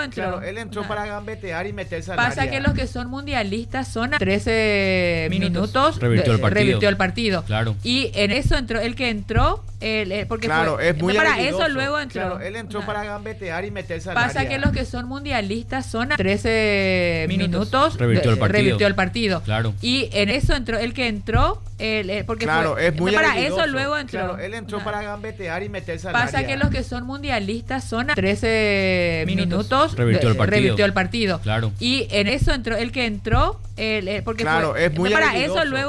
entró. Claro, él entró para gambetear y meterse al Pasa área. que los que son mundialistas son a 13 minutos. Revirtió el partido. partido. Claro. Y en eso entró, el que entró, porque claro, fue, es muy para habilidoso. eso luego entró. Claro, él entró para gambetear y meterse al Pasa área. que los que son mundialistas son a 13 minutos. Revirtió el partido. Claro. Y en eso entró, el que entró, porque claro, fue, es muy para habilidoso. eso luego entró. Claro, él entró para gambetear y meterse al Pasa área. que los que son mundialistas son a 13 minutos. Revirtió el partido. Claro. Y en eso entró, el que entró, porque claro, fue, es muy para habilidoso. eso luego